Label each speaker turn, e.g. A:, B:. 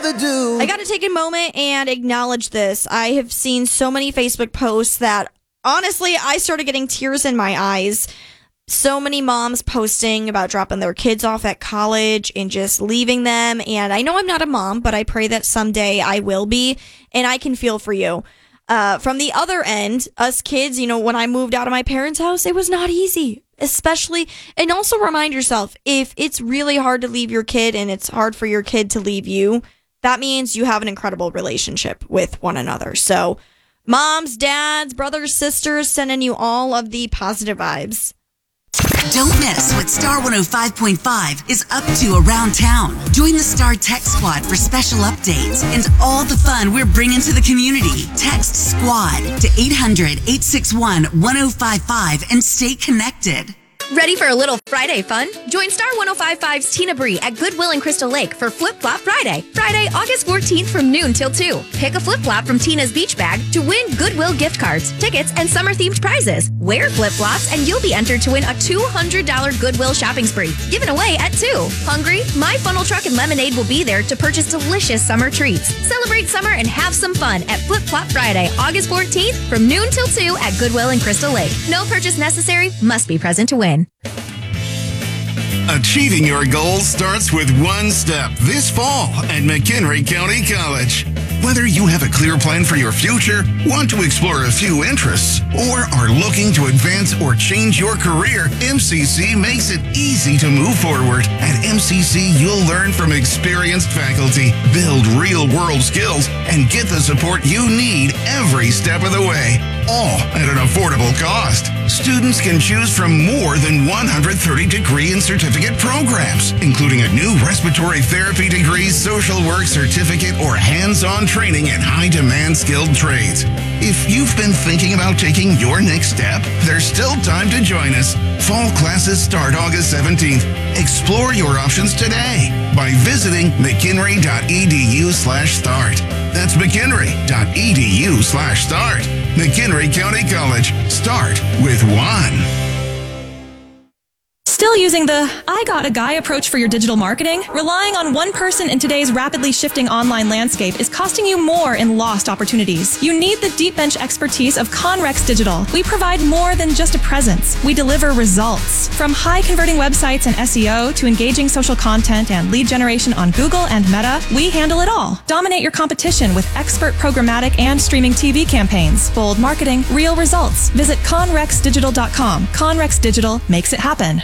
A: I got to take a moment and acknowledge this. I have seen so many Facebook posts that, honestly, I started getting tears in my eyes. So many moms posting about dropping their kids off at college and just leaving them. And I know I'm not a mom, but I pray that someday I will be. And I can feel for you. From the other end, us kids, when I moved out of my parents' house, it was not easy. Especially, and also remind yourself, if it's really hard to leave your kid and it's hard for your kid to leave you, that means you have an incredible relationship with one another. So, moms, dads, brothers, sisters, sending you all of the positive vibes.
B: Don't miss what Star 105.5 is up to around town. Join the Star Tech Squad for special updates and all the fun we're bringing to the community. Text SQUAD to 800-861-1055 and stay connected.
C: Ready for a little Friday fun? Join Star 105.5's Tina Bree at Goodwill in Crystal Lake for Flip Flop Friday. Friday, August 14th from noon till 2. Pick a flip-flop from Tina's beach bag to win Goodwill gift cards, tickets, and summer-themed prizes. Wear flip-flops and you'll be entered to win a $200 Goodwill shopping spree, given away at 2. Hungry? My Funnel Truck and Lemonade will be there to purchase delicious summer treats. Celebrate summer and have some fun at Flip Flop Friday, August 14th from noon till 2 at Goodwill in Crystal Lake. No purchase necessary. Must be present to win.
D: Achieving your goals starts with one step this fall at McHenry County College. Whether you have a clear plan for your future, want to explore a few interests, or are looking to advance or change your career, MCC makes it easy to move forward. At MCC, you'll learn from experienced faculty, build real-world skills, and get the support you need every step of the way, all at an affordable cost. Students can choose from more than 130 degree and certificate programs, including a new respiratory therapy degree, social work certificate, or hands-on training in high-demand skilled trades. If you've been thinking about taking your next step, there's still time to join us. Fall classes start August 17th. Explore your options today by visiting mchenry.edu/start. That's mchenry.edu/start. McHenry County College. Start with one.
E: Still using the I got a guy approach for your digital marketing? Relying on one person in today's rapidly shifting online landscape is costing you more in lost opportunities. You need the deep bench expertise of Conrex Digital. We provide more than just a presence. We deliver results. From high converting websites and SEO to engaging social content and lead generation on Google and Meta, we handle it all. Dominate your competition with expert programmatic and streaming TV campaigns. Bold marketing, real results. Visit conrexdigital.com. Conrex Digital makes it happen.